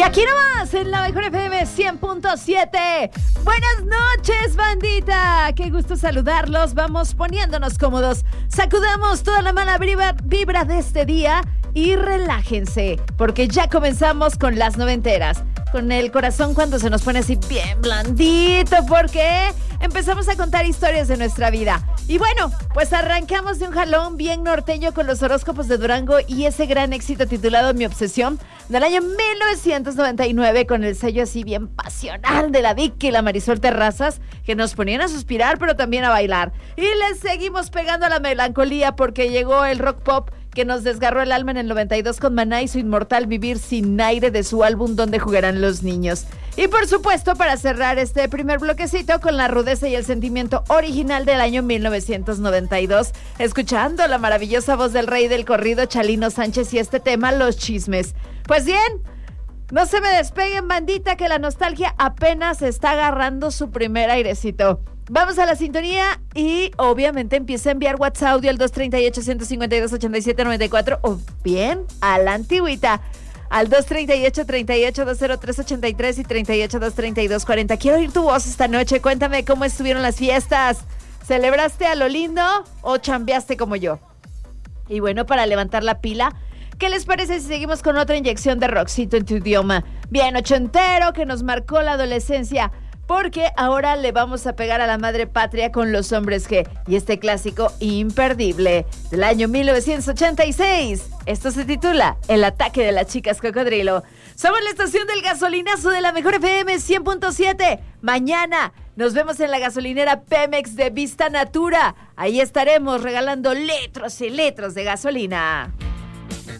Y aquí nomás, en la Mejor FM 100.7. Buenas noches, bandita. Qué gusto saludarlos. Vamos poniéndonos cómodos. Sacudamos toda la mala vibra de este día y relájense, porque ya comenzamos con las noventeras. Con el corazón cuando se nos pone así bien blandito, porque empezamos a contar historias de nuestra vida. Y bueno, pues arrancamos de un jalón bien norteño con los horóscopos de Durango y ese gran éxito titulado Mi Obsesión del año 1999, con el sello así bien pasional de la Vicky y la Marisol Terrazas, que nos ponían a suspirar pero también a bailar. Y les seguimos pegando a la melancolía porque llegó el rock pop que nos desgarró el alma en el 92 con Maná y su inmortal Vivir sin aire de su álbum Donde jugarán los niños. Y por supuesto, para cerrar este primer bloquecito con la rudeza y el sentimiento original del año 1992, escuchando la maravillosa voz del rey del corrido Chalino Sánchez y este tema, Los Chismes. Pues bien, no se me despeguen, bandita, que la nostalgia apenas está agarrando su primer airecito. Vamos a la sintonía y obviamente empieza a enviar WhatsApp audio al 238-152-8794 o bien a la antigüita al 238-203-83 y 38-232-40. Quiero oír tu voz esta noche. Cuéntame cómo estuvieron las fiestas. ¿Celebraste a lo lindo o chambeaste como yo? Y bueno, para levantar la pila, ¿qué les parece si seguimos con otra inyección de rockcito en tu idioma? Bien ochentero, que nos marcó la adolescencia, porque ahora le vamos a pegar a la madre patria con Los Hombres G y este clásico imperdible del año 1986. Esto se titula El ataque de las chicas cocodrilo. Somos la estación del gasolinazo de la Mejor FM 100.7. Mañana nos vemos en la gasolinera Pemex de Vista Natura. Ahí estaremos regalando litros y litros de gasolina.